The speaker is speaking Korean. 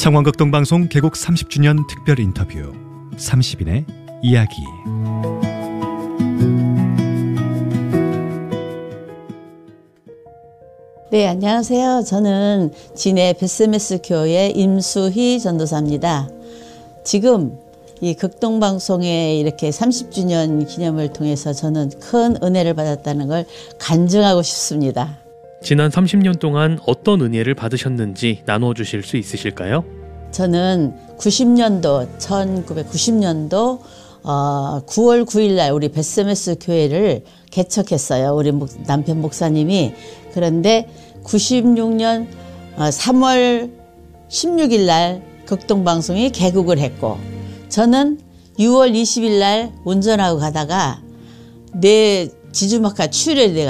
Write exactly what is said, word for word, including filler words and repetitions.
창원극동방송 개국 삼십 주년 특별 인터뷰 삼십 인의 이야기. 네, 안녕하세요. 저는 진해 베스메스 교회 임수희 전도사입니다. 지금 이 극동방송의 이렇게 삼십 주년 기념을 통해서 저는 큰 은혜를 받았다는 걸 간증하고 싶습니다. 지난 삼십 년 동안 어떤 은혜를 받으셨는지 나눠주실 수 있으실까요? 저는 구십 년도, 천구백구십 년도 어, 구월 구일 날 우리 베스메스 교회를 개척했어요. 우리 목, 남편 목사님이. 그런데 구십육 년 어, 삼월 십육일 날 극동방송이 개국을 했고, 저는 유월 이십일 날 운전하고 가다가 내 지주막하 출혈이 돼가